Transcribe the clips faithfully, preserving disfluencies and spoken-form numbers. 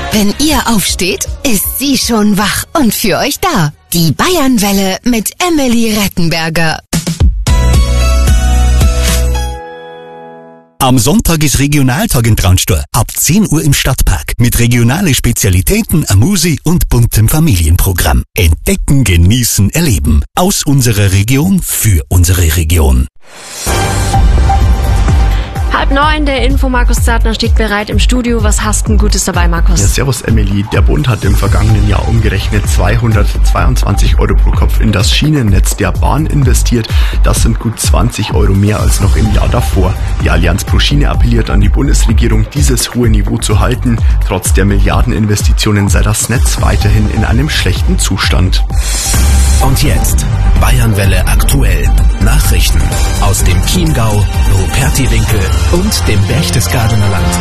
Wenn ihr aufsteht, ist sie schon wach und für euch da. Die Bayernwelle mit Emily Rettenberger. Am Sonntag ist Regionaltag in Traunstein. Ab zehn Uhr im Stadtpark. Mit regionalen Spezialitäten, Amusi und buntem Familienprogramm. Entdecken, genießen, erleben. Aus unserer Region, für unsere Region. Halb neun, der Info, Markus Zartner steht bereit im Studio. Was hast du Gutes dabei, Markus? Ja, servus Emily. Der Bund hat im vergangenen Jahr umgerechnet zweihundertzweiundzwanzig Euro pro Kopf in das Schienennetz der Bahn investiert. Das sind gut zwanzig Euro mehr als noch im Jahr davor. Die Allianz pro Schiene appelliert an die Bundesregierung, dieses hohe Niveau zu halten. Trotz der Milliardeninvestitionen sei das Netz weiterhin in einem schlechten Zustand. Und jetzt Bayernwelle aktuell. Nachrichten aus dem Chiemgau, Rupertiwinkel und dem Berchtesgadener Land.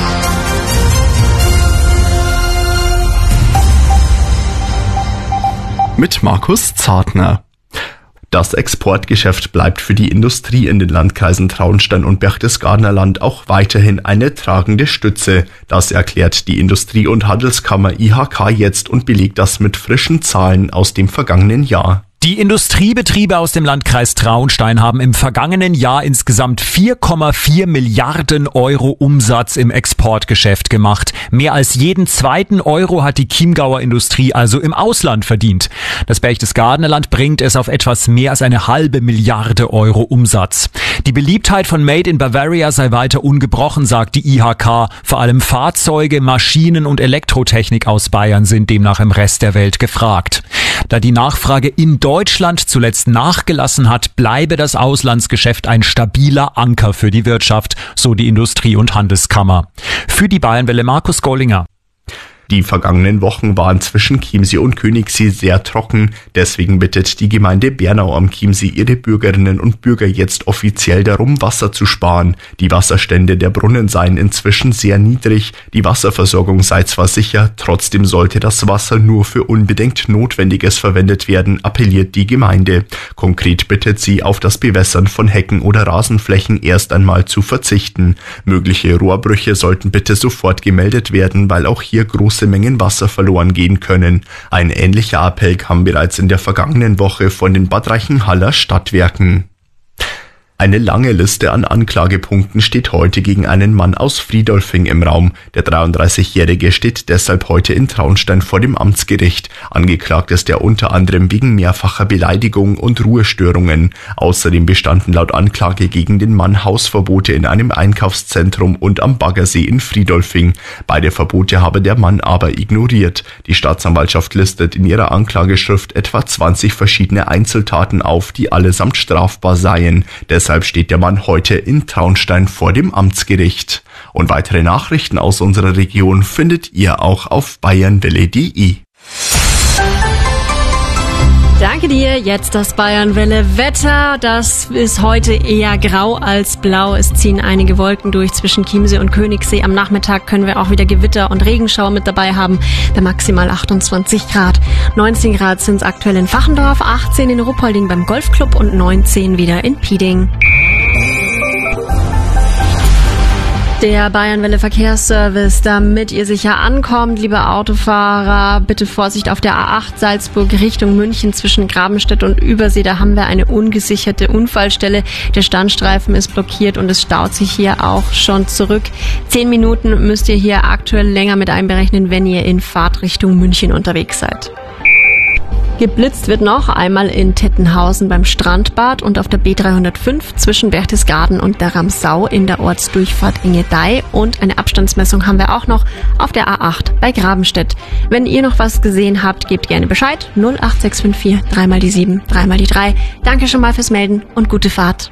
Mit Markus Zartner. Das Exportgeschäft bleibt für die Industrie in den Landkreisen Traunstein und Berchtesgadener Land auch weiterhin eine tragende Stütze. Das erklärt die Industrie- und Handelskammer I H K jetzt und belegt das mit frischen Zahlen aus dem vergangenen Jahr. Die Industriebetriebe aus dem Landkreis Traunstein haben im vergangenen Jahr insgesamt vier Komma vier Milliarden Euro Umsatz im Exportgeschäft gemacht. Mehr als jeden zweiten Euro hat die Chiemgauer Industrie also im Ausland verdient. Das Berchtesgadener Land bringt es auf etwas mehr als eine halbe Milliarde Euro Umsatz. Die Beliebtheit von Made in Bavaria sei weiter ungebrochen, sagt die I H K. Vor allem Fahrzeuge, Maschinen und Elektrotechnik aus Bayern sind demnach im Rest der Welt gefragt. Da die Nachfrage in Deutschland zuletzt nachgelassen hat, bleibe das Auslandsgeschäft ein stabiler Anker für die Wirtschaft, so die Industrie- und Handelskammer. Für die Bayernwelle Markus Gollinger. Die vergangenen Wochen waren zwischen Chiemsee und Königssee sehr trocken. Deswegen bittet die Gemeinde Bernau am Chiemsee ihre Bürgerinnen und Bürger jetzt offiziell darum, Wasser zu sparen. Die Wasserstände der Brunnen seien inzwischen sehr niedrig. Die Wasserversorgung sei zwar sicher, trotzdem sollte das Wasser nur für unbedingt Notwendiges verwendet werden, appelliert die Gemeinde. Konkret bittet sie, auf das Bewässern von Hecken oder Rasenflächen erst einmal zu verzichten. Mögliche Rohrbrüche sollten bitte sofort gemeldet werden, weil auch hier große Mengen Wasser verloren gehen können. Ein ähnlicher Appell kam bereits in der vergangenen Woche von den Bad Reichenhaller Stadtwerken. Eine lange Liste an Anklagepunkten steht heute gegen einen Mann aus Friedolfing im Raum. Der dreiunddreißigjährige steht deshalb heute in Traunstein vor dem Amtsgericht. Angeklagt ist er unter anderem wegen mehrfacher Beleidigung und Ruhestörungen. Außerdem bestanden laut Anklage gegen den Mann Hausverbote in einem Einkaufszentrum und am Baggersee in Friedolfing. Beide Verbote habe der Mann aber ignoriert. Die Staatsanwaltschaft listet in ihrer Anklageschrift etwa zwanzig verschiedene Einzeltaten auf, die allesamt strafbar seien. Deshalb Deshalb steht der Mann heute in Traunstein vor dem Amtsgericht. Und weitere Nachrichten aus unserer Region findet ihr auch auf bayernwelle punkt de. Danke dir. Jetzt das Bayernwelle-Wetter. Das ist heute eher grau als blau. Es ziehen einige Wolken durch zwischen Chiemsee und Königssee. Am Nachmittag können wir auch wieder Gewitter und Regenschauer mit dabei haben. Bei maximal achtundzwanzig Grad. neunzehn Grad sind es aktuell in Fachendorf, achtzehn in Ruppolding beim Golfclub und neunzehn wieder in Pieding. Der Bayernwelle Verkehrsservice, damit ihr sicher ankommt, liebe Autofahrer, bitte Vorsicht auf der A acht Salzburg Richtung München zwischen Grabenstedt und Übersee. Da haben wir eine ungesicherte Unfallstelle. Der Standstreifen ist blockiert und es staut sich hier auch schon zurück. Zehn Minuten müsst ihr hier aktuell länger mit einberechnen, wenn ihr in Fahrtrichtung München unterwegs seid. Geblitzt wird noch einmal in Tettenhausen beim Strandbad und auf der B dreihundertfünf zwischen Berchtesgaden und der Ramsau in der Ortsdurchfahrt Engedei. Und eine Abstandsmessung haben wir auch noch auf der A acht bei Grabenstedt. Wenn ihr noch was gesehen habt, gebt gerne Bescheid. null acht sechs fünf vier, drei mal die sieben, drei mal die drei. Danke schon mal fürs Melden und gute Fahrt.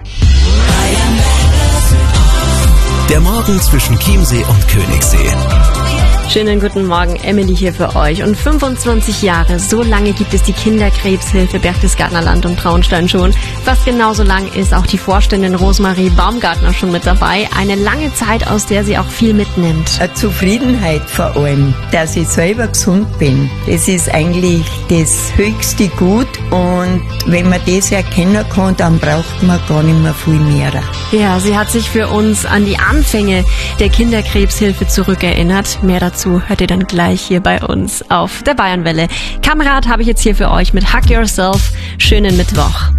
Der Morgen zwischen Chiemsee und Königssee. Schönen guten Morgen, Emily hier für euch. Und fünfundzwanzig Jahre, so lange gibt es die Kinderkrebshilfe Berchtesgadener Land und Traunstein schon. Fast genauso lang ist auch die Vorständin Rosemarie Baumgartner schon mit dabei. Eine lange Zeit, aus der sie auch viel mitnimmt. Eine Zufriedenheit vor allem, dass ich selber gesund bin. Das ist eigentlich das höchste Gut und wenn man das erkennen kann, dann braucht man gar nicht mehr viel mehr. Ja, sie hat sich für uns an die Anfänge der Kinderkrebshilfe zurückerinnert. Mehr dazu dazu hört ihr dann gleich hier bei uns auf der Bayernwelle. Kamerad habe ich jetzt hier für euch mit Hug Yourself. Schönen Mittwoch.